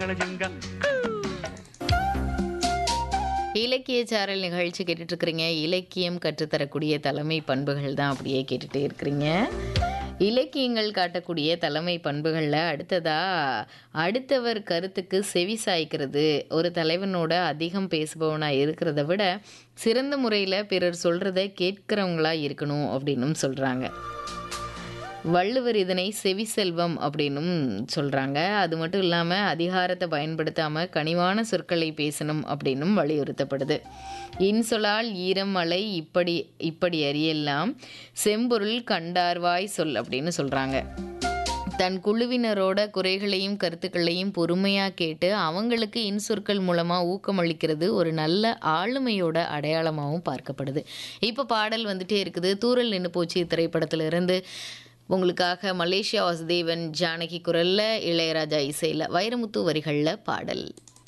கலஜங்கா இலக்கிய சாரல் நிகழ்ச்சி கேட்டுட்டு இருக்கிறீங்க. இலக்கியம் கற்றுத்தரக்கூடிய தலைமை பண்புகள் தான் அப்படியே கேட்டுட்டே இருக்கிறீங்க. இலக்கியங்கள் காட்டக்கூடிய தலைமை பண்புகளில் அடுத்தவர் கருத்துக்கு செவி சாய்க்கிறது, ஒரு தலைவனோட அதிகம் பேசுபவனாக இருக்கிறத விட சிறந்த முறையில் பிறர் சொல்கிறத கேட்குறவங்களா இருக்கணும் அப்படின்னும் சொல்கிறாங்க. வள்ளுவர் இதனை செவி செல்வம் அப்படின்னும் சொல்கிறாங்க. அது மட்டும் இல்லாமல் அதிகாரத்தை பயன்படுத்தாமல் கனிவான சொற்களை பேசணும் அப்படின்னும் வலியுறுத்தப்படுது. இன்சொலால் ஈரம் மலை இப்படி இப்படி அறியெல்லாம் செம்பொருள் கண்டார்வாய் சொல் அப்படின்னு சொல்கிறாங்க. தன் குழுவினரோட குறைகளையும் கருத்துக்களையும் பொறுமையாக கேட்டு அவங்களுக்கு இன்சொற்கள் மூலமாக ஊக்கமளிக்கிறது ஒரு நல்ல ஆளுமையோட அடையாளமாகவும் பார்க்கப்படுது. இப்போ பாடல் வந்துட்டே இருக்குது. தூரல் நின்று போச்சு திரைப்படத்திலிருந்து உங்களுக்காக மலேசியா வாசுதேவன் ஜானகி குரலில், இளையராஜா இசையில், வைரமுத்து வரிகளில் பாடல்.